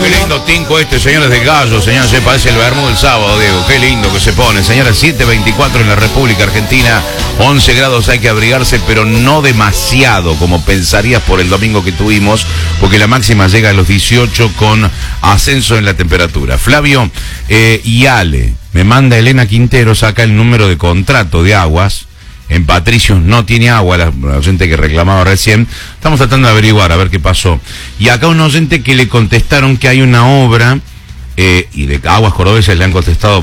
qué lindo tinco este, señores del Gallo, señores, se parece el vermú del sábado, Diego, qué lindo que se pone. Señores, 7:24 en la República Argentina, 11 grados, hay que abrigarse, pero no demasiado, como pensarías por el domingo que tuvimos, porque la máxima llega a los 18 con ascenso en la temperatura. Flavio y Ale, me manda Elena Quintero, saca el número de contrato de Aguas. En Patricios no tiene agua, la oyente que reclamaba recién. Estamos tratando de averiguar a ver qué pasó. Y acá un oyente que le contestaron que hay una obra, y de Aguas Cordobeses le han contestado